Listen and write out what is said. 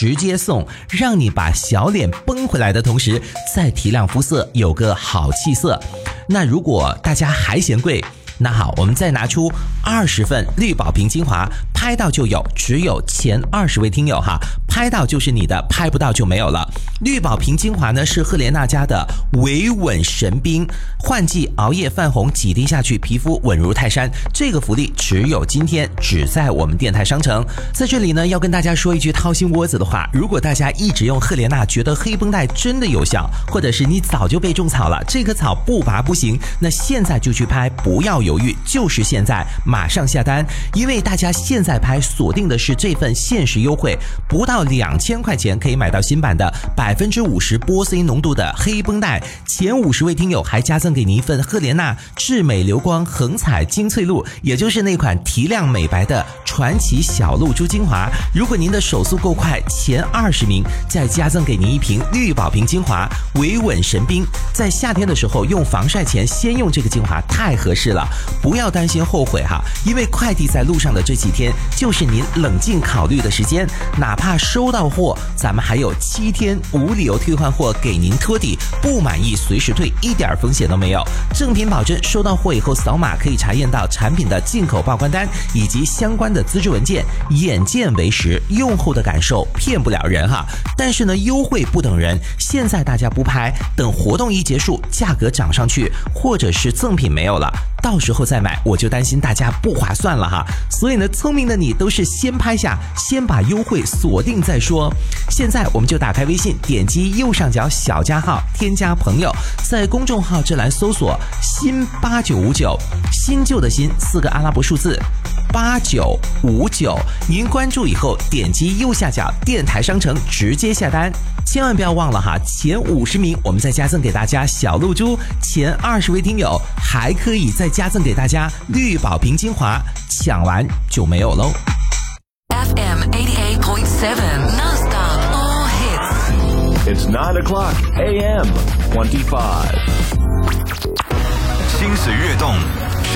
直接送，让你把小脸绷回来的同时再提亮肤色，有个好气色。那如果大家还嫌贵，那好，我们再拿出20份绿宝瓶精华，拍到就有，只有前20位听友哈，拍到就是你的，拍不到就没有了。绿宝瓶精华呢是赫莲娜家的维稳神兵，换季熬夜泛红，几滴下去皮肤稳如泰山，这个福利只有今天，只在我们电台商城。在这里呢，要跟大家说一句掏心窝子的话，如果大家一直用赫莲娜觉得黑绷带真的有效，或者是你早就被种草了，这棵草不拔不行，那现在就去拍，不要犹豫，就是现在马上下单，因为大家现在拍锁定的是这份限时优惠，不到2000块钱可以买到新版的50%玻琛浓度的黑绷带，前50位听友还加赠给您一份赫莲娜至美流光横彩精粹露，也就是那款提亮美白的传奇小露珠精华。如果您的手速够快，前20名再加赠给您一瓶绿宝瓶精华维稳神兵。在夏天的时候用防晒前先用这个精华太合适了，不要担心后悔哈，因为快递在路上的这几天就是您冷静考虑的时间，哪怕收到货，咱们还有7天无理由退换货给您托底，不满意随时退，一点风险都没有。正品保证，收到货以后扫码可以查验到产品的进口报关单以及相关的资质文件，眼见为实，用后的感受骗不了人哈。但是呢，优惠不等人，现在大家不拍，等活动一结束，价格涨上去，或者是赠品没有了，到时候再买，我就担心大家不划算了哈。所以呢，聪明的你都是先拍下，先把优惠锁定再说。现在我们就打开微信，点击右上角小加号，添加朋友，在公众号这栏搜索新8959，新旧的新4个阿拉伯数字8959，您关注以后点击右下角电台商城直接下单。千万不要忘了哈，前50名我们再加赠给大家小露珠，前20位听友还可以再加赠给大家绿宝瓶精华，抢完就没有喽。 FM 88.7 Non-stop all hits. It's 9 o'clock AM 25. 心识跃动，